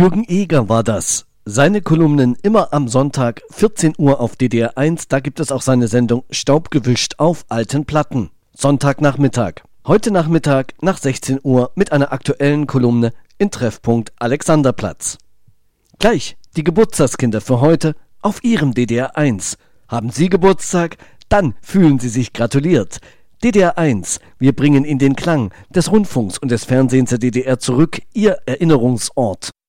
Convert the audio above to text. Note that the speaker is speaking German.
Jürgen Eger war das. Seine Kolumnen immer am Sonntag, 14 Uhr auf DDR 1. Da gibt es auch seine Sendung Staub gewischt auf alten Platten. Sonntagnachmittag. Heute Nachmittag nach 16 Uhr mit einer aktuellen Kolumne in Treffpunkt Alexanderplatz. Gleich die Geburtstagskinder für heute auf ihrem DDR 1. Haben Sie Geburtstag? Dann fühlen Sie sich gratuliert. DDR 1, wir bringen in den Klang des Rundfunks und des Fernsehens der DDR zurück, Ihr Erinnerungsort.